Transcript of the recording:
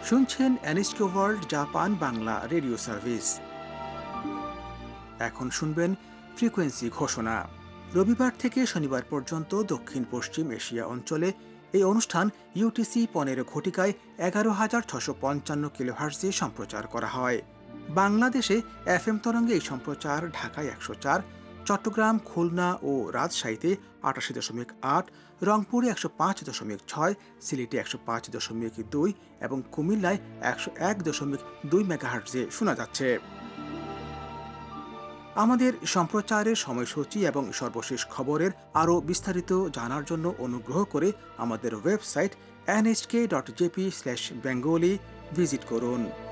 শুনছেন NHK world Japan Bangla radio service. এখন শুনবেন ফ্রিকোয়েন্সি ঘোষণা। রবিবার থেকে শনিবার পর্যন্ত দক্ষিণ পশ্চিম এশিয়া অঞ্চলে এই অনুষ্ঠান UTC 15 ঘটিকায় 11,655 কিলোহার্টজে সম্প্রচার করা হয়। বাংলাদেশে FM তরঙ্গে এই সম্প্রচার ঢাকায় 104, চট্টগ্রাম, খুলনা ও রাজশাহীতে 88.8, রংপুরে 105.6, সিলেটে 105.2 এবং কুমিল্লায় 101.2 মেগাহার্টজে শোনা যাচ্ছে। আমাদের সম্প্রচারের সময়সূচি এবং সর্বশেষ খবরের আরও বিস্তারিত জানার জন্য অনুগ্রহ করে আমাদের ওয়েবসাইট nhk.jp/bengali ভিজিট করুন।